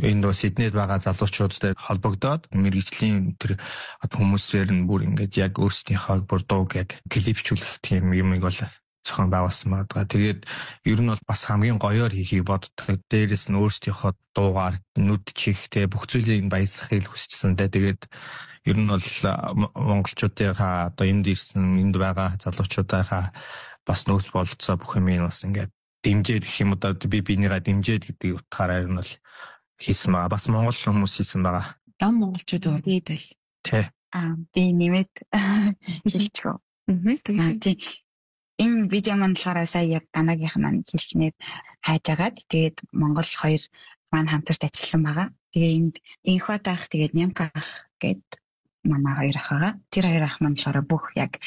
энэ дөө Сиднейд байгаа залуучуудтай холбогдоод мэргэжлийн тэр хүмүүсээр нь бүр ингээд яг өөрсдийнхөө бүр дууг яг клипчүүлэх тийм юмыг бол зохион байгуулсан байгаа. Тэгээд ер нь бол бас хамгийн гоёор хийхийг боддог. Дээрээс нь өөрсдийнхөө дуугаар нүд чих тэгээ бүх зүйлийг баясгахыг хүсчихсэн. Тэгээд ер нь бол монголчуудынхаа одоо энд ирсэн энд байгаа залуучуудынхаа бас нөөц бололцоо бүх юм нь бас ингээд дэмжээд гэх юм одоо би бинийгаа дэмжээд гэдэг утгаараа ер нь бол хийсэн байгаа. Бас монгол хүмүүс хийсэн байгаа. Ям монголчууд үргэлж л. Тий. Би нэмээд хэлчихв. Тэгээд энэ видео маань болохоор сая яг ганагийнх маань хэлснээр хайж агаад тэгээд монгол хоёр маань хамтарч ажилласан байгаа. Тэгээ энд инхот ах тэгээд нямка ах гэд манай хоёр ах байгаа. Тэр хоёр ах маань болохоор бүх яг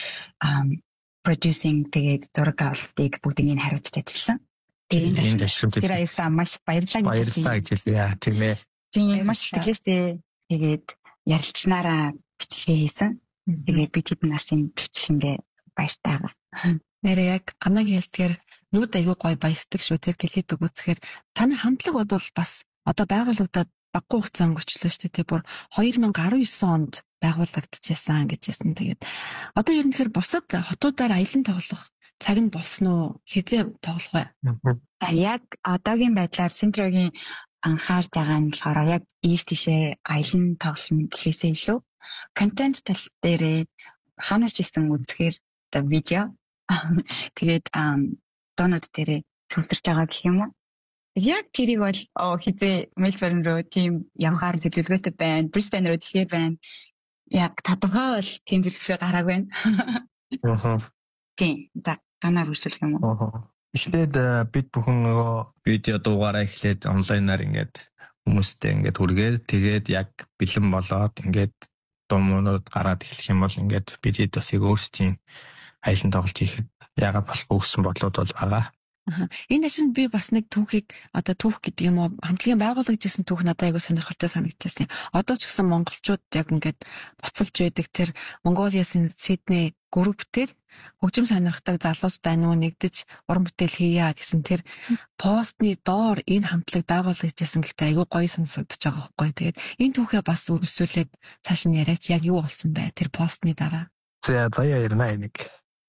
producing тэгээд зураг авалтыг бүгдийг нь хариуцж ажилласан. Тэгээд тэр аясаа маш баярлалаа гэж хэлээ. Тийм ээ. Тийм маш сэтгэлээсээ тэгээд ярилцсанараа бичлэгээ хийсэн. Тэгээд би тэднээс энэ бичлэгээ баяртай байгаа. Нэрээ яг ганагийн хэлдгээр нүд аягүй гоё баясдаг шүү. Тэр клипийг үзэхээр таны хамтлаг бол бас одоо байгуулагдаад баггүй хугацаа өнгөрчлөө шүү дээ. Бүр 2019 онд байгуулагдчихсан гэж хэлсэн. Тэгээд одоо ер нь тэгэхээр бусад хотуудаар аялан тоглох цаг нь болсон уу? Хэзээ тоглох вэ? Яг одоогийн байдлаар Синтрогийн анхаарч байгаа нь болохоор яг ийш тийшээ аялан тоглоно гэхээсээ илүү контент тал дээр ханаас жисэн үзэхээр видео тэгээд доонууд дээр төвлөрч байгаа гэх юм уу? Яг тэрийг бол хизээ Мельбурн руу тийм явхаар төлөвлөгөөтэй байна. Брисбен руу тэгэхээр байна. Яг тодорхой бол тийм төлөвлөгөө гараагүй байна. Тийм. За ганаар үргэлжлүүлэх юм уу? Эхлээд бид бүхэн нөгөө видео дуугаараа эхлээд онлайнаар ингээд хүмүүстэй ингээд хүргээд тэгээд яг бэлэн болоод ингээд дуумнууд гараад эхлэх юм бол ингээд бид бас яг өөрсдийн аялан тоглолт хийхэд яагаад болохгүй гэсэн бодлоод бол байгаа. Энэ ашиг би бас нэг түүхийг одоо түүх гэдэг юм уу хамтлагийн байгуулагдажсэн түүх надад айгу сонирхолтой санагдчихсан. Одоо ч гэсэн монголчууд яг ингээд буцалж байдаг тэр Монголиасын Сидней групп төр хөгжим сонирхдаг залуус байна уу нэгдэж уран бүтээл хийя гэсэн тэр постны доор энэ хамтлаг байгуулагдажсэн гэхдээ айгу гоё сонсогдож байгаа байхгүй. Тэгээд энэ түүхээ бас үргэлжлүүлээд цааш нь яриач яг юу болсон бэ тэр постны дараа. За ярина энийг.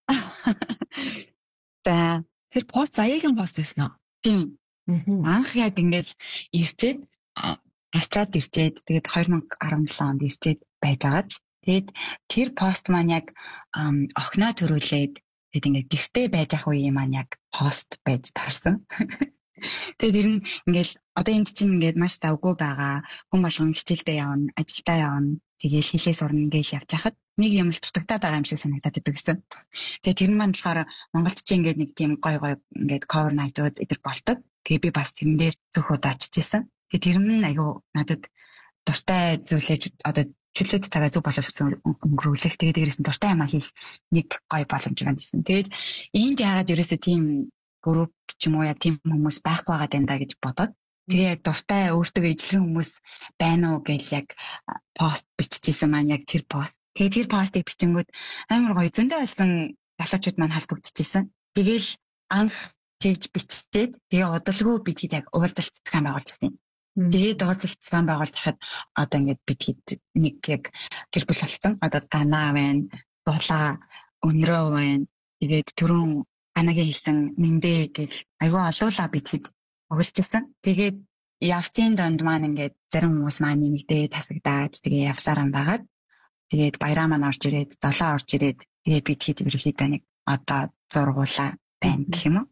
За тэр пост заяагийн пост байсан уу? Тийм. Анх яг ингээд ирчээд Австралид ирчээд тэгээд 2017 онд ирчээд байжгаад тэгээд тэр пост маань яг охиноо төрүүлээд тэгээд ингээд гэртээ байж ах үеийн маань яг пост байж таарсан. Тэгээд ер нь ингээд одоо энд чинь ингээд маш завгүй байгаа. Хүн болгон хичээлдээ явна, ажилдаа явна. Тэгээд хилээ сурна гэж явж хахад нэг юм л дутагдаад байгаа юм шиг санагдаад идэв гэсэн. Тэгээд тэр нь маань болохоор Монголд чи ингээд нэг тийм гой ингээд cover night-ууд идэр болдог. Тэгээд би бас тэрэн дээр зөв удаач ирсэн. Тэгээд тэр нь айгүй надад дуртай зүйлээж одоо чөлөөт цагаа зөв боловсруулсан өнгөрүүлэх. Тэгээд дээрээс нь дуртай юм хийх нэг гой боломж байна гэсэн. Тэгээд энд яагаад ерөөсөө тийм групп ч юм уу яа тийм хүмүүс байхгүй байгаа даа гэж бодоод тэгээ яг дуртай өөртөө ижлэх хүмүүс байна уу гэж яг пост биччихсэн маань яг тэр пост. Тэгээ тэр постыг бичингүүд амар гоё зөндөө болсон залуучууд маань халбогдчихсэн. Тэгээл анх тэгж биччихээд тэгээ удалгүй бид хэд яг уулзалт зохион байгуулчихсан юм. Тэгээд уулзалт зохион байгуулж хахад одоо ингээд бид хэд нэг яг гэр бүл болсон. Одоо Гана байна, Дулаа, Өнрөө байна. Тэгээд түрүүн Анагийн хэлсэн мэндэ гэж айгүй олуулаа бид хэд өгүүлчихсэн. Тэгээд явцын донд маань ингээд зарим хүмүүс маань нэмэгдээ тасагдаад тэгээ явсараа байгаад тэгээд баяраа маань орж ирээд, золоо орж ирээд тэгээ бид хэд ерөөхдөө нэг одоо зургуулаа байна гэх юм уу.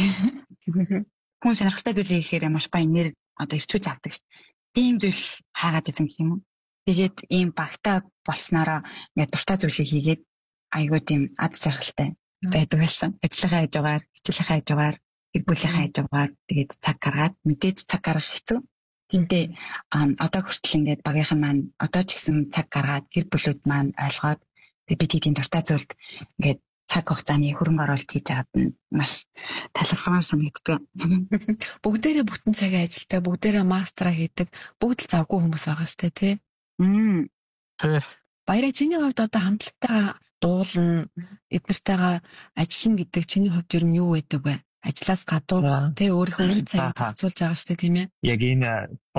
Хүн сонирхолтой зүйл хийхээр маш баян нэр одоо ирчүүж авдаг шүү дээ. Тийм зүйл хаагаад идэв гэх юм уу. Тэгээд ийм багтаа болсноороо ингээд дуртай зүйлийг хийгээд айгүй тийм аз жаргалтай байдаг байсан. Ажлынхаа хажуугаар, хичээлийнхаа хажуугаар, гэр бүлийнхаа хажуугаар тэгээд цаг гаргаад мэдээж цаг гаргах хэцүү. Тинтээ одоо хүртэл ингээд багийнхан маань одоо ч гэсэн цаг гаргаад гэр бүлүүд маань ойлгоод тэгээд бид тийм дуртай зүйлд ингээд цаг хугацааны хөрөнгө оруулалт хийж байгаад нь маш талархмаар санагддаг. Бүгдээрээ бүтэн цагийн ажилтай, бүгдээрээ мастера хийдэг, бүгд л завгүй хүмүүс байгаа шүү дээ, тий? Баяраа чиний хувьд одоо хамтлагтайгаа дуулна, эднэртэйгээ ажиллана гэдэг чиний хувьд ер нь юу байдаг вэ? Ажлаас гадуур тий өөрийнхөө цаг зарцуулж байгаа шүү дээ, тийм ээ? Яг энэ